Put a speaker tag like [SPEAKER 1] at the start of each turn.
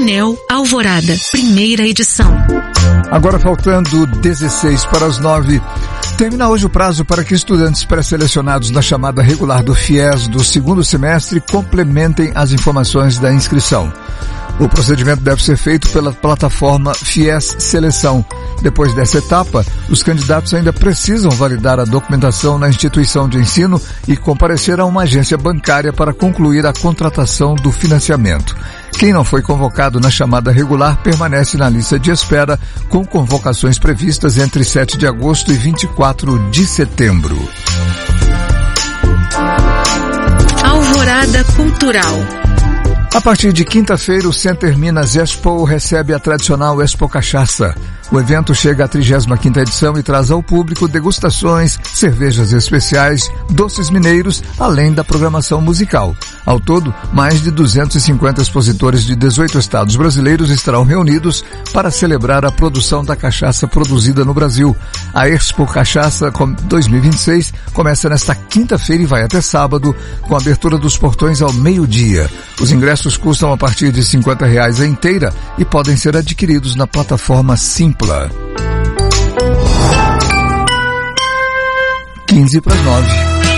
[SPEAKER 1] Painel Alvorada, primeira edição.
[SPEAKER 2] Agora faltando 16 para as 9, termina hoje o prazo para que estudantes pré-selecionados na chamada regular do FIES do segundo semestre complementem as informações da inscrição. O procedimento deve ser feito pela plataforma FIES Seleção. Depois dessa etapa, os candidatos ainda precisam validar a documentação na instituição de ensino e comparecer a uma agência bancária para concluir a contratação do financiamento. Quem não foi convocado na chamada regular permanece na lista de espera, com convocações previstas entre 7 de agosto e 24 de setembro.
[SPEAKER 1] Alvorada Cultural.
[SPEAKER 2] A partir de quinta-feira, o Center Minas Expo recebe a tradicional Expo Cachaça. O evento chega à 35ª edição e traz ao público degustações, cervejas especiais, doces mineiros, além da programação musical. Ao todo, mais de 250 expositores de 18 estados brasileiros estarão reunidos para celebrar a produção da cachaça produzida no Brasil. A Expo Cachaça 2026 começa nesta quinta-feira e vai até sábado, com a abertura dos portões ao meio-dia. Os ingressos custam a partir de R$50 a inteira e podem ser adquiridos na plataforma Simpla. 15 para as 9.